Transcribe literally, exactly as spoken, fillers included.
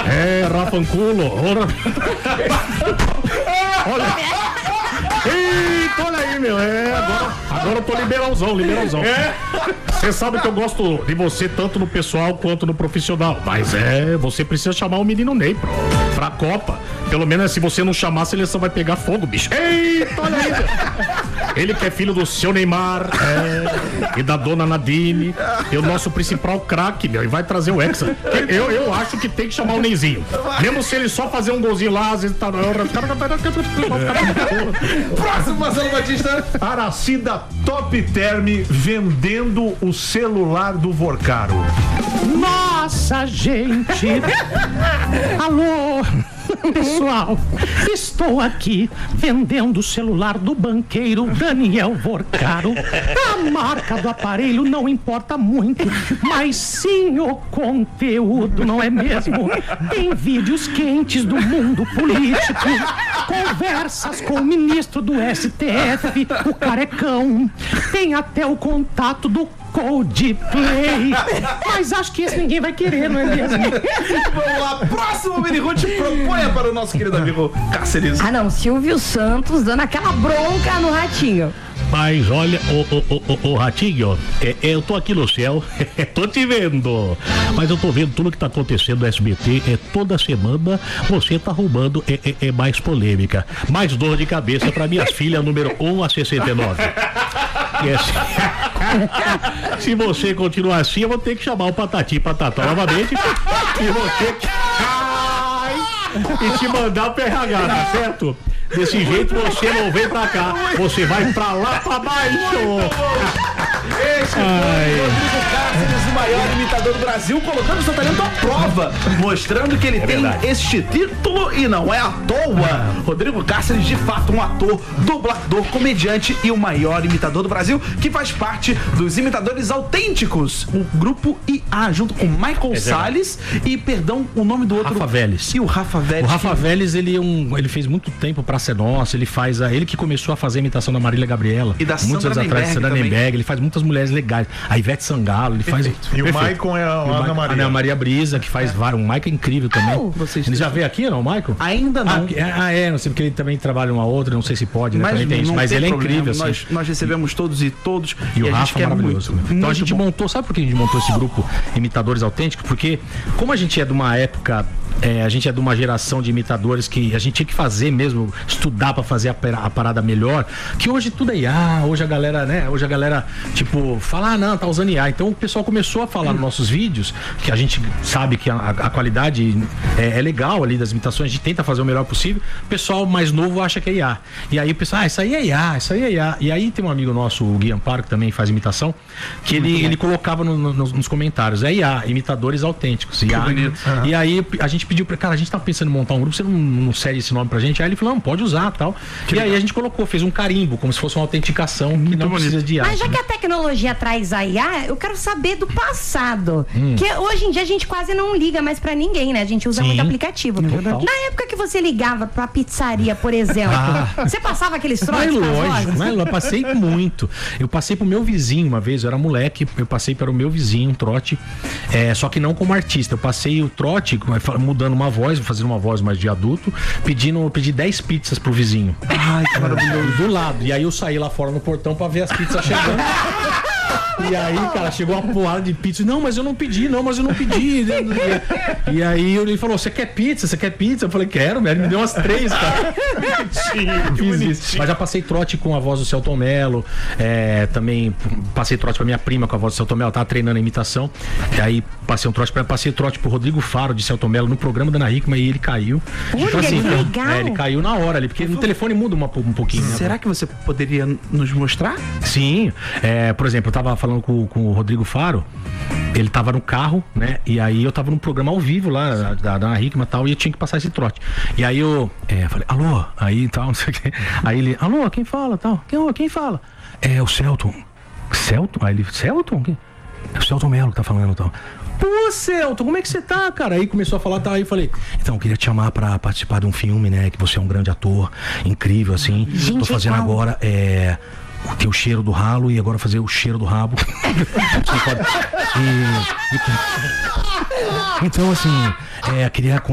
É, Rafanculo. Olha. Eita, olha aí, meu. É, agora, agora eu tô liberalzão, liberalzão. Você sabe que eu gosto de você tanto no pessoal quanto no profissional. Mas é, você precisa chamar o menino Ney pra, pra Copa. Pelo menos se você não chamar, a seleção vai pegar fogo, bicho. Eita, olha aí, meu. Ele que é filho do seu Neymar é, e da dona Nadine. E o nosso principal craque, meu. E vai trazer o Hexa. Eu, eu acho que tem que chamar o Neyzinho. Mesmo se ele só fazer um golzinho lá, às vezes tá. Próximo, Marcelo Batista. Aracida Top Term vendendo o celular do Vorcaro. Nossa, gente! Alô, pessoal, estou aqui vendendo o celular do banqueiro Daniel Vorcaro. A marca do aparelho não importa muito, mas sim o conteúdo, não é mesmo? Tem vídeos quentes do mundo político, conversas com o ministro do S T F, o Carecão, tem até o contato do Coldplay. Mas acho que esse ninguém vai querer, não é mesmo? Vamos lá, próximo Miniruth, proponha para o nosso querido amigo Cáceres. Ah não, Silvio Santos dando aquela bronca no Ratinho. Mas olha, ô, ô, ô, ô Ratinho, é, eu tô aqui no céu, tô te vendo, mas eu tô vendo tudo que tá acontecendo no S B T, é, toda semana você tá arrumando é, é, é mais polêmica, mais dor de cabeça pra minhas filhas número um a sessenta e nove. E assim, se você continuar assim, eu vou ter que chamar o Patati e Patatá novamente e vou ter que... Ai, e te mandar pro R H, tá certo? Desse jeito você não vem pra cá, você vai pra lá pra baixo. Esse foi o Rodrigo Cáceres, o maior imitador do Brasil, colocando seu talento à prova, mostrando que ele é tem verdade. este título e não é à toa. Rodrigo Cáceres, de fato, um ator, dublador, comediante e o maior imitador do Brasil, que faz parte dos Imitadores Autênticos, o grupo I A, junto com Michael é Salles e, perdão, o nome do outro... Rafa Vélez. E o Rafa Vélez. O Rafa que... Vélez, ele, é um, ele fez muito tempo pra ser nosso, ele faz a, ele que começou a fazer a imitação da Marília Gabriela. E da muitos Sandra anos atrás, Nemberg Sandra também. Nemberg, ele faz muitas mulheres legais. A Ivete Sangalo, ele faz... E o Maicon é a E o Ana Ma- Maria. Ana Maria Brisa, que faz vários. O Maicon é incrível também. Oh, vocês ele já deixam- veio aqui, não, Maicon? Ainda não. Ah, que- ah, é, não sei, porque ele também trabalha uma outra, não sei se pode, né? Mas, Também tem isso. não Mas tem ele é problema. incrível, assim. Nós, nós recebemos todos e todos. E o a gente Rafa é quer maravilhoso. muito, então a muito gente bom. montou, sabe por que a gente montou esse grupo Imitadores Autênticos? Porque como a gente é de uma época, é, a gente é de uma geração de imitadores que a gente tinha que fazer mesmo, estudar pra fazer a, pera- a parada melhor, que hoje tudo é I A, hoje a galera, né, hoje a galera, tipo, fala, ah, não, tá usando I A. Então o pessoal começou a falar nos nossos vídeos, que a gente sabe que a, a qualidade é, é legal ali das imitações, a gente tenta fazer o melhor possível, o pessoal mais novo acha que é I A. E aí o pessoal, ah, isso aí é I A, isso aí é I A. E aí tem um amigo nosso, o Gui Amparo, que também faz imitação, que ele, ele colocava no- no- nos, nos comentários, é I A, imitadores autênticos. I A. bonito. E aí a gente pediu pra, cara, a gente tá pensando em montar um grupo, você não, não cede esse nome pra gente? Aí ele falou, não, pode usar e tal. E aí a gente colocou, fez um carimbo, como se fosse uma autenticação que não precisa de I A. Mas já que a tecnologia traz a I A, eu quero saber do passado. Hum. Que hoje em dia a gente quase não liga mais pra ninguém, né? A gente usa Sim. muito aplicativo. Total. Na época que você ligava pra pizzaria, por exemplo, Ah. você passava aqueles Mas trotes nas lógico, lojas? mas eu passei muito. Eu passei pro meu vizinho uma vez, eu era moleque, eu passei para o meu vizinho um trote, é, só que não como artista. Eu passei o trote mudando uma voz, fazendo uma voz mais de adulto, pedindo, eu pedi dez pizzas pro vizinho. Ai, que maravilhoso. Do lado. E aí eu saí lá fora no portão pra ver as pizzas chegando. E aí, cara, chegou uma porrada de pizza. Não, mas eu não pedi, não, mas eu não pedi. E aí ele falou, você quer pizza? Você quer pizza? Eu falei, quero, velho. Me deu umas três, cara. Fiz isso. Mas já passei trote com a voz do Celton Mello. É, também passei trote pra minha prima com a voz do Celton Mello. Ela tava treinando a imitação. E aí passei um trote pra passei trote pro Rodrigo Faro de Celton Mello no programa da Ana Hickman e ele caiu. Olha, que legal. É, ele caiu na hora ali, porque no telefone muda uma, um pouquinho. né? Será que você poderia nos mostrar? Sim, é, por exemplo, eu tava falando com, com o Rodrigo Faro, ele tava no carro, né? E aí eu tava num programa ao vivo lá, da, da Ana Hickman e tal, e eu tinha que passar esse trote. E aí eu é, falei, alô, aí tal, não sei o quê. Aí ele, alô, quem fala, tal? Quem, quem fala? É o Celton. Celton? Aí ele, Celton? Quem? É o Celton Mello que tá falando, tal. Pô, Celton, como é que você tá, cara? Aí começou a falar, tá, aí eu falei, então, eu queria te chamar pra participar de um filme, né? Que você é um grande ator, incrível, assim. Gente, Tô fazendo é qual? agora, é... Tem o cheiro do ralo e agora fazer o cheiro do rabo. Você pode... e... E... Então, assim, é, queria